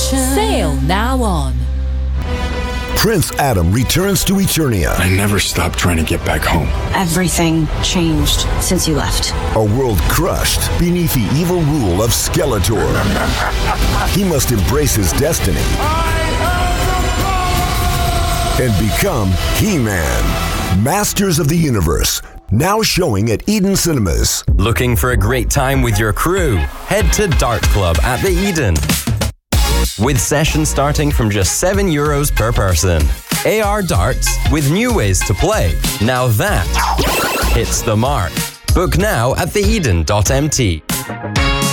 Sail now on. Prince Adam returns to Eternia. I never stopped trying to get back home. Everything changed since you left. A world crushed beneath the evil rule of Skeletor. He must embrace his destiny and become He-Man. Masters of the Universe. Now showing at Eden Cinemas. Looking for a great time with your crew? Head to Dart Club at the Eden. With sessions starting from just €7 per person. AR darts with new ways to play. Now that hits the mark. Book now at theeden.mt.